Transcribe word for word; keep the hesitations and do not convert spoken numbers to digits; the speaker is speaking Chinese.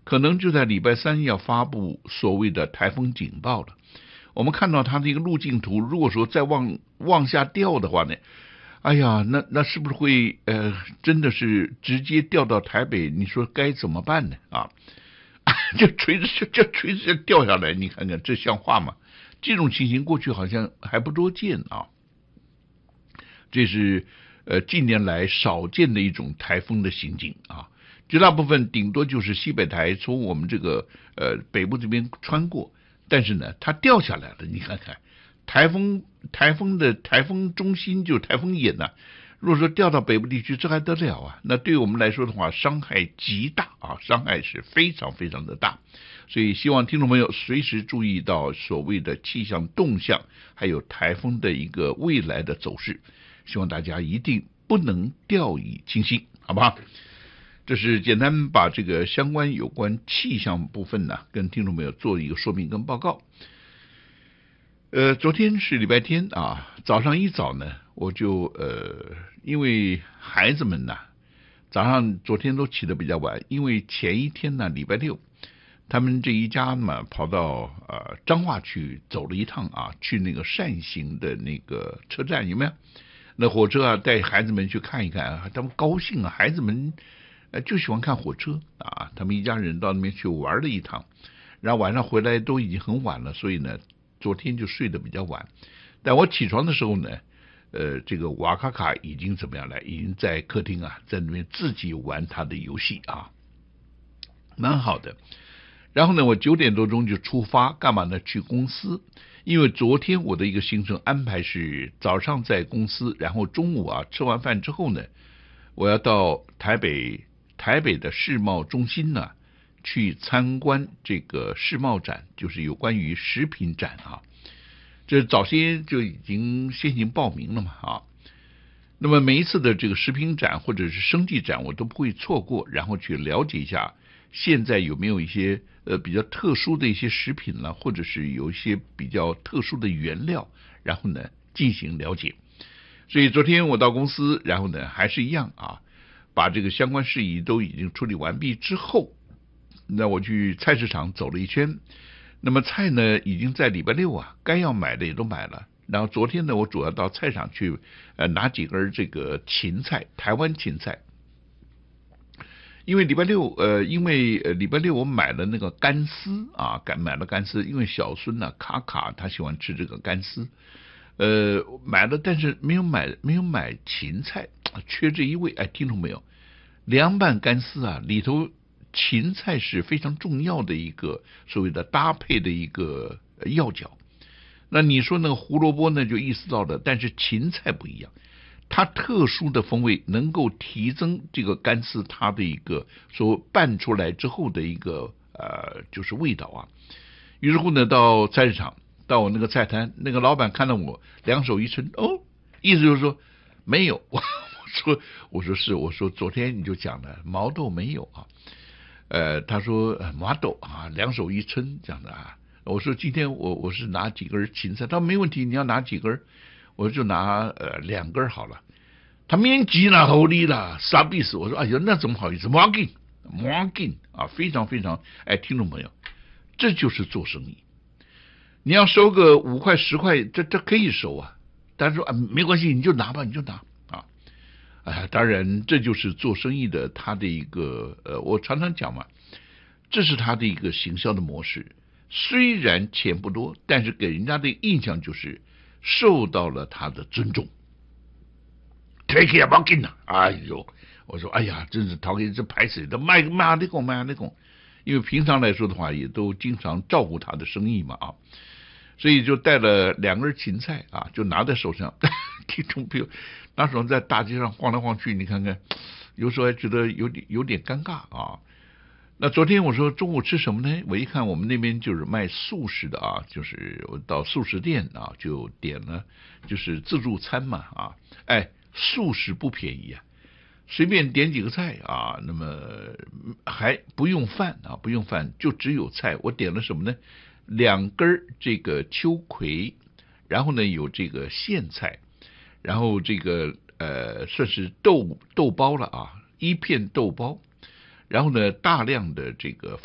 可能就在礼拜三要发布所谓的台风警报了。我们看到它的一个路径图，如果说再往往下掉的话呢，哎呀，那那是不是会呃，真的是直接掉到台北？你说该怎么办呢？啊，这锤子这锤子掉下来，你看看这像话吗？这种情形过去好像还不多见啊。这是呃近年来少见的一种台风的行径啊。绝大部分顶多就是西北台从我们这个呃北部这边穿过，但是呢，它掉下来了。你看看，台风台风的台风中心就是台风眼呐、啊，如果说掉到北部地区，这还得了啊？那对我们来说的话，伤害极大啊，伤害是非常非常的大。所以希望听众朋友随时注意到所谓的气象动向，还有台风的一个未来的走势。希望大家一定不能掉以轻心，好不好？这是简单把这个相关有关气象部分呢，跟听众朋友做一个说明跟报告。呃，昨天是礼拜天啊，早上一早呢，我就呃，因为孩子们呢，早上昨天都起得比较晚，因为前一天呢，礼拜六，他们这一家嘛，跑到呃彰化去走了一趟啊，去那个扇形的那个车站，有没有？那火车啊，带孩子们去看一看啊，他们高兴啊，孩子们呃就喜欢看火车啊，他们一家人到那边去玩了一趟，然后晚上回来都已经很晚了，所以呢，昨天就睡得比较晚。但我起床的时候呢，呃，这个瓦卡卡已经怎么样了？已经在客厅啊，在那边自己玩他的游戏啊，蛮好的。然后呢，我九点多钟就出发，干嘛呢？去公司。因为昨天我的一个行程安排是早上在公司，然后中午啊吃完饭之后呢，我要到台北台北的世贸中心呢去参观这个世贸展，就是有关于食品展啊。这早先就已经先行报名了嘛啊。那么每一次的这个食品展或者是生技展，我都不会错过，然后去了解一下现在有没有一些呃比较特殊的一些食品了，或者是有一些比较特殊的原料，然后呢进行了解。所以昨天我到公司，然后呢还是一样啊，把这个相关事宜都已经处理完毕之后，那我去菜市场走了一圈。那么菜呢已经在礼拜六啊，该要买的也都买了。然后昨天呢，我主要到菜场去呃拿几根这个芹菜，台湾芹菜。因为礼拜六，呃，因为呃礼拜六我买了那个干丝啊，干买了干丝，因为小孙呢、啊、卡卡他喜欢吃这个干丝，呃，买了，但是没有买没有买芹菜，缺这一味。哎，听懂没有？凉拌干丝啊，里头芹菜是非常重要的一个所谓的搭配的一个要角。那你说那个胡萝卜呢，就意识到了，但是芹菜不一样。它特殊的风味能够提升这个干丝它的一个所拌出来之后的一个呃就是味道啊。于是乎呢，到菜市场，到我那个菜摊，那个老板看到我两手一伸，哦，意思就是说没有。我说我说是，我说昨天你就讲了毛豆没有啊，呃，他说毛豆啊，两手一撑这样的啊。我说今天我我是拿几根芹菜，他说没问题，你要拿几根？我就拿呃两根好了。他面急了好利了，傻逼死！我说哎呀，那怎么好意思？毛劲毛劲啊，非常非常哎，听众朋友，这就是做生意。你要收个五块十块，这这可以收啊。但是说啊，没关系，你就拿吧，你就拿啊。哎，当然这就是做生意的他的一个呃，我常常讲嘛，这是他的一个行销的模式。虽然钱不多，但是给人家的印象就是受到了他的尊重。take care 不紧啊！哎呦，我说哎呀，真是讨给这拍死的卖卖那个卖那个，因为平常来说的话，也都经常照顾他的生意嘛啊，所以就带了两根芹菜啊，就拿在手上，听众朋友，拿手上在大街上晃来晃去，你看看，有时候还觉得有点有点尴尬啊。那昨天我说中午吃什么呢？我一看我们那边就是卖素食的啊，就是我到素食店啊就点了，就是自助餐嘛啊，哎，素食不便宜啊，随便点几个菜啊，那么还不用饭啊，不用饭就只有菜。我点了什么呢？两根这个秋葵，然后呢有这个苋菜，然后这个呃算是豆豆包了啊，一片豆包。然后呢，大量的这个